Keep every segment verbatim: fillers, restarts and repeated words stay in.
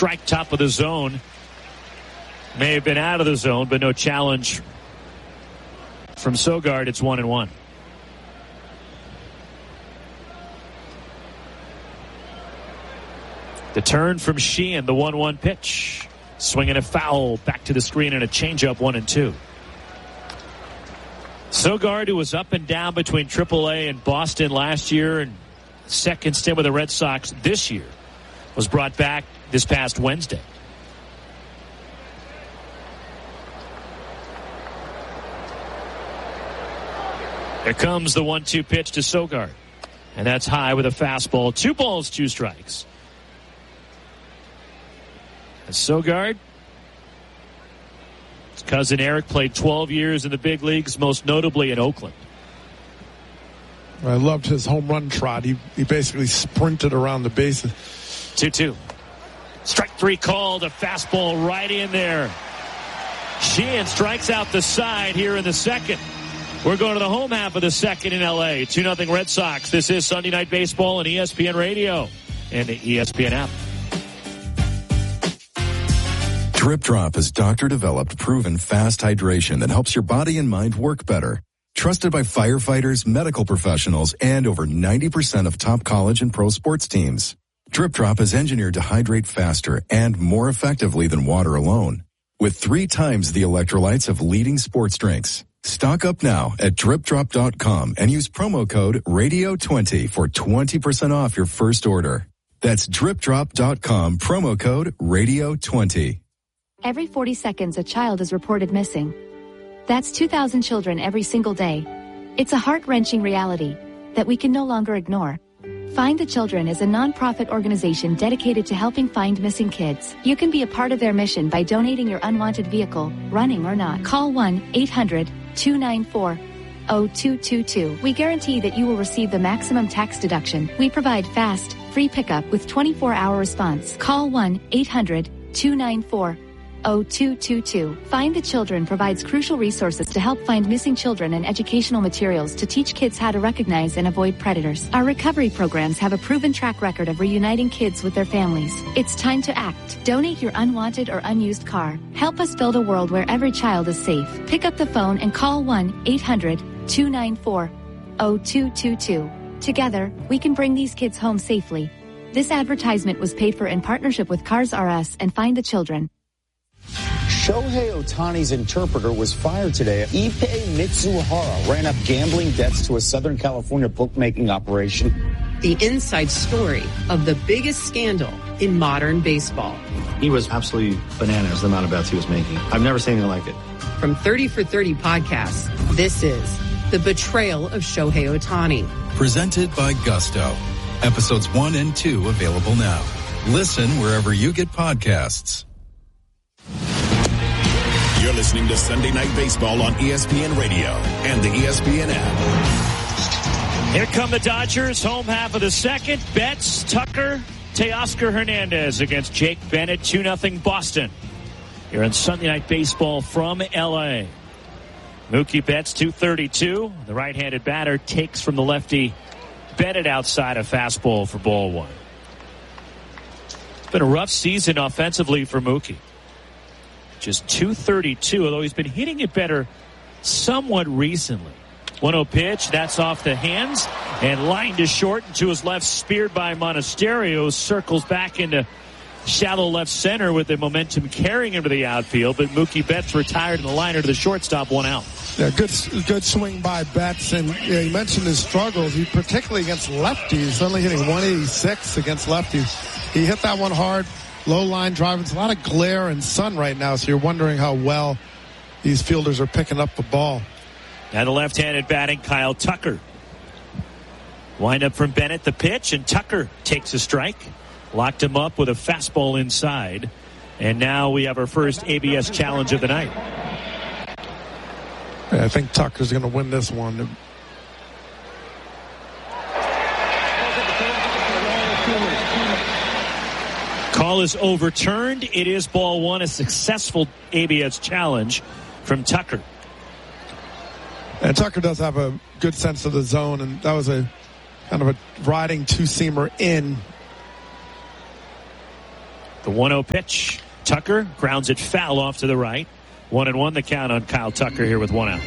strike, top of the zone. May have been out of the zone, but no challenge from Sogard. It's one and one. The turn from Sheehan, the one one pitch. Swinging a foul, back to the screen, and a changeup, one and two. Sogard, who was up and down between triple A and Boston last year and second stint with the Red Sox this year, was brought back this past Wednesday. Here comes the one two pitch to Sogard. And that's high with a fastball. Two balls, two strikes. And Sogard, his cousin Eric, played twelve years in the big leagues, most notably in Oakland. I loved his home run trot. He, he basically sprinted around the bases. two two. Strike three called. A fastball right in there. Sheehan strikes out the side here in the second. We're going to the home half of the second in L A. two nothing Red Sox. This is Sunday Night Baseball on E S P N Radio and the E S P N app. Drip Drop is doctor-developed, proven fast hydration that helps your body and mind work better. Trusted by firefighters, medical professionals, and over ninety percent of top college and pro sports teams. Drip Drop is engineered to hydrate faster and more effectively than water alone, with three times the electrolytes of leading sports drinks. Stock up now at drip drop dot com and use promo code radio twenty for twenty percent off your first order. That's drip drop dot com, promo code radio twenty. Every forty seconds, a child is reported missing. That's two thousand children every single day. It's a heart-wrenching reality that we can no longer ignore. Find the Children is a non-profit organization dedicated to helping find missing kids. You can be a part of their mission by donating your unwanted vehicle, running or not. Call one eight hundred two nine four oh two two two. We guarantee that you will receive the maximum tax deduction. We provide fast, free pickup with twenty-four hour response. Call one eight hundred two nine four oh two two two. Find the Children provides crucial resources to help find missing children and educational materials to teach kids how to recognize and avoid predators. Our recovery programs have a proven track record of reuniting kids with their families. It's time to act. Donate your unwanted or unused car. Help us build a world where every child is safe. Pick up the phone and call one eight hundred two nine four oh two two two. Together, we can bring these kids home safely. This advertisement was paid for in partnership with Cars R Us and Find the Children. Shohei Ohtani's interpreter was fired today. Ippei Mitsuhara ran up gambling debts to a Southern California bookmaking operation. The inside story of the biggest scandal in modern baseball. He was absolutely bananas, the amount of bets he was making. I've never seen anything like it. From thirty for thirty podcasts, this is The Betrayal of Shohei Ohtani. Presented by Gusto. Episodes one and two available now. Listen wherever you get podcasts. You're listening to Sunday Night Baseball on E S P N Radio and the E S P N app. Here come the Dodgers, home half of the second. Betts, Tucker, Teoscar Hernandez against Jake Bennett, two nothing Boston. Here on Sunday Night Baseball from L A. Mookie Betts, two thirty-two. The right-handed batter takes from the lefty Bennett outside, a fastball for ball one. It's been a rough season offensively for Mookie. Just two thirty-two, although he's been hitting it better somewhat recently. one oh pitch, that's off the hands, and lined to short and to his left, speared by Monasterio, circles back into shallow left center with the momentum carrying him to the outfield, but Mookie Betts retired in the liner to the shortstop, one out. Yeah, good good swing by Betts, and yeah, you mentioned his struggles, he particularly against lefties, only hitting one eighty-six against lefties. He hit that one hard. Low line driving. It's a lot of glare and sun right now, so you're wondering how well these fielders are picking up the ball. Now the left-handed batting, Kyle Tucker. Wind up from Bennett, the pitch, and Tucker takes a strike. Locked him up with a fastball inside. And now we have our first A B S challenge of the night. Yeah, I think Tucker's going to win this one. Call is overturned. It is ball one, a successful A B S challenge from Tucker. And Tucker does have a good sense of the zone, and that was a kind of a riding two-seamer in. The one oh pitch. Tucker grounds it foul off to the right. One and one the count on Kyle Tucker here with one out.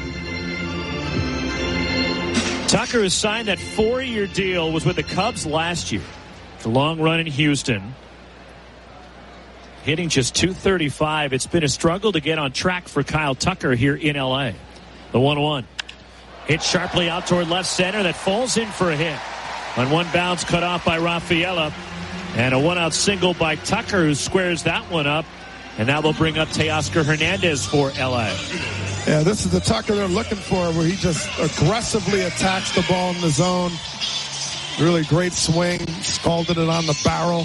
Tucker has signed that four-year deal, was with the Cubs last year. The long run in Houston. Hitting just two thirty-five. It's been a struggle to get on track for Kyle Tucker here in L A. The one one. Hit sharply out toward left center. That falls in for a hit. On one bounce cut off by Rafaela. And a one-out single by Tucker, who squares that one up. And that will bring up Teoscar Hernandez for L A. Yeah, this is the Tucker they're looking for, where he just aggressively attacks the ball in the zone. Really great swing. Scalded it on the barrel.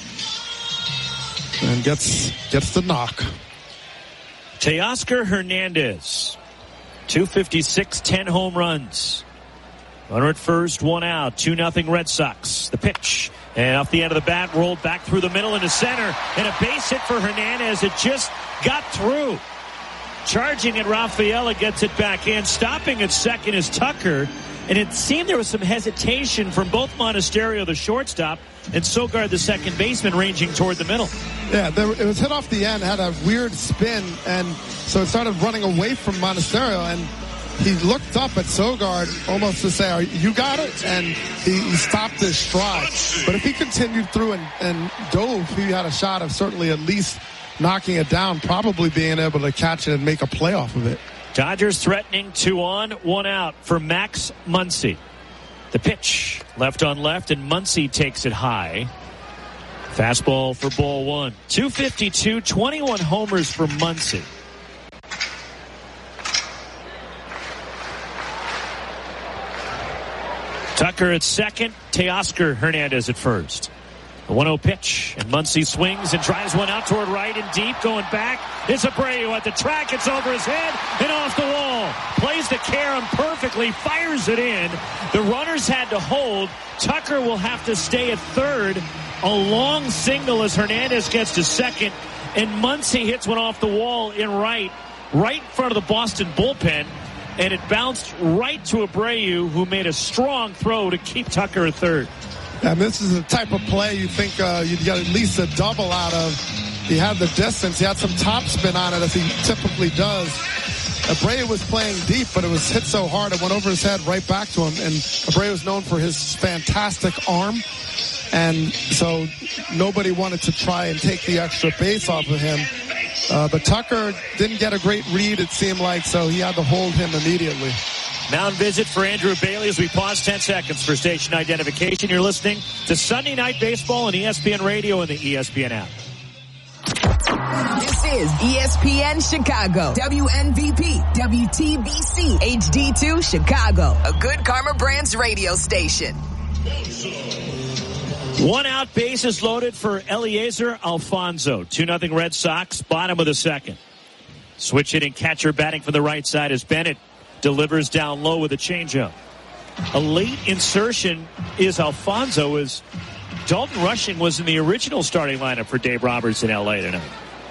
And gets gets the knock. Teoscar Hernandez. two fifty-six, ten home runs. Runner at first, one out. two nothing Red Sox. The pitch. And off the end of the bat, rolled back through the middle into center. And a base hit for Hernandez. It just got through. Charging at Rafaela, gets it back in. Stopping at second is Tucker. And it seemed there was some hesitation from both Monasterio, the shortstop, and Sogard, the second baseman, ranging toward the middle. Yeah, there, it was hit off the end, had a weird spin, and so it started running away from Monasterio, and he looked up at Sogard almost to say, you got it? And he, he stopped his stride. But if he continued through and, and dove, he had a shot of certainly at least knocking it down, probably being able to catch it and make a play off of it. Dodgers threatening two on, one out for Max Muncy. The pitch, left on left, and Muncy takes it high. Fastball for ball one. two fifty-two, twenty-one homers for Muncy. Tucker at second, Teoscar Hernandez at first. The one oh pitch, and Muncy swings and drives one out toward right and deep. Going back, it's Abreu at the track. It's over his head and off the wall. Plays the carom perfectly, fires it in. The runners had to hold. Tucker will have to stay at third. A long single as Hernandez gets to second, and Muncy hits one off the wall in right, right in front of the Boston bullpen. And it bounced right to Abreu, who made a strong throw to keep Tucker at third. And this is the type of play you think uh, you'd get at least a double out of. He had the distance. He had some topspin on it, as he typically does. Abreu was playing deep, but it was hit so hard it went over his head right back to him. And Abreu is known for his fantastic arm. And so nobody wanted to try and take the extra base off of him. Uh, but Tucker didn't get a great read, it seemed like, so he had to hold him immediately. Mound visit for Andrew Bailey as we pause ten seconds for station identification. You're listening to Sunday Night Baseball on E S P N Radio and the E S P N app. This is E S P N Chicago, W N V P, W T B C, H D two Chicago, a Good Karma Brands radio station. One out, bases loaded for Eliezer Alfonso. two nothing Red Sox, bottom of the second. Switch hitting catcher batting from the right side as Bennett delivers down low with a changeup. A late insertion is Alfonso, as Dalton Rushing was in the original starting lineup for Dave Roberts in L A tonight.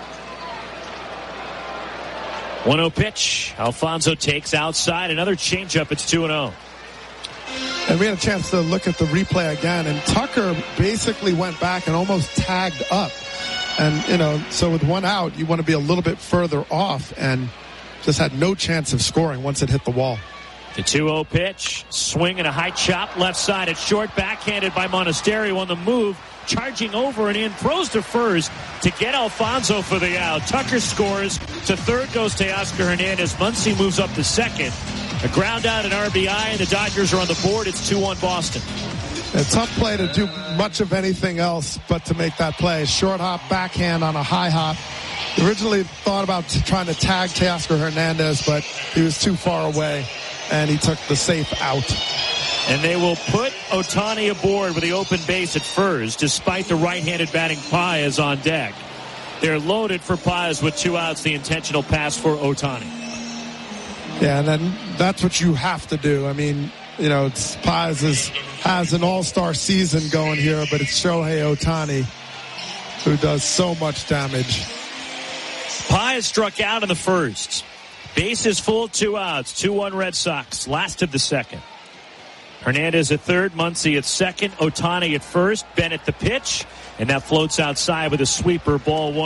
one oh pitch. Alfonso takes outside. Another changeup. It's two and oh. And we had a chance to look at the replay again, and Tucker basically went back and almost tagged up. And, you know, so with one out, you want to be a little bit further off, and just had no chance of scoring once it hit the wall. The two oh pitch. Swing and a high chop left side at short. Backhanded by Monasterio on the move. Charging over and in. Throws to first to get Alfonso for the out. Tucker scores. To third goes Teoscar Hernandez. Muncy moves up to second. A ground out, an R B I, and the Dodgers are on the board. It's two one Boston. A tough play to do much of anything else but to make that play. Short hop, backhand on a high hop. Originally thought about trying to tag Teoscar Hernandez, but he was too far away, and he took the safe out. And they will put Ohtani aboard with the open base at first, despite the right-handed batting Páez on deck. They're loaded for Páez with two outs, the intentional pass for Ohtani. Yeah, and then that's what you have to do. I mean, you know, it's Páez is, has an all-star season going here, but it's Shohei Ohtani who does so much damage. Páez struck out in the first. Bases full, two outs. two one Red Sox. Last of the second. Hernandez at third, Muncy at second, Ohtani at first, Bennett the pitch. And that floats outside with a sweeper, ball one.